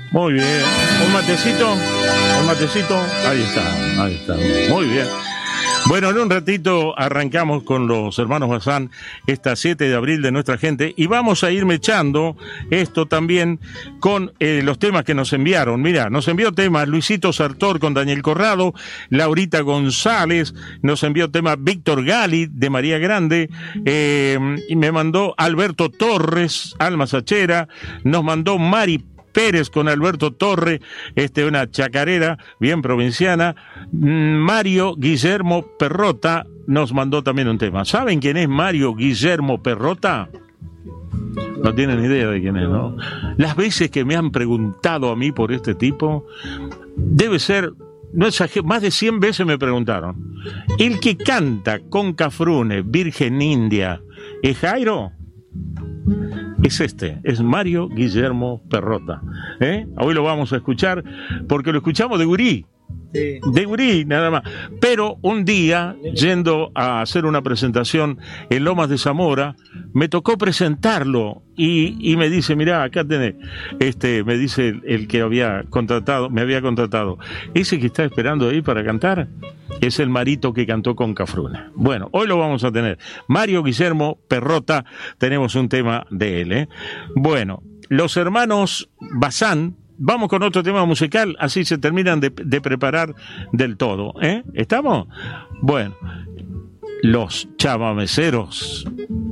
Muy bien. ¿Un matecito? ¿Un matecito? Ahí está, ahí está. Muy bien. Bueno, en un ratito arrancamos con los hermanos Bazán, esta 7 de abril de nuestra gente, y vamos a ir mechando esto también con los temas que nos enviaron. Mira, nos envió temas Luisito Sartor con Daniel Corrado, Laurita González, nos envió tema Víctor Gali de María Grande, y me mandó Alberto Torres, Alma Sachera, nos mandó Mari Pérez con Alberto Torre, una chacarera bien provinciana. Mario Guillermo Perrota nos mandó también un tema. ¿Saben quién es Mario Guillermo Perrota? No tienen idea de quién es, ¿no? Las veces que me han preguntado a mí por este tipo, debe ser, no exagero, más de 100 veces me preguntaron. El que canta con Cafrune, Virgen India, ¿es Jairo? Es Mario Guillermo Perrota. Hoy lo vamos a escuchar porque lo escuchamos de gurí. Sí. De gurí, nada más. Pero un día, yendo a hacer una presentación en Lomas de Zamora, me tocó presentarlo y me dice, mirá, acá tenés, me dice el que me había contratado, ese que está esperando ahí para cantar, es el marito que cantó con Cafruna. Bueno, hoy lo vamos a tener. Mario Guillermo Perrota, tenemos un tema de él, Bueno, los hermanos Bazán, vamos con otro tema musical, así se terminan de preparar del todo, ¿Estamos? Bueno, los chamameceros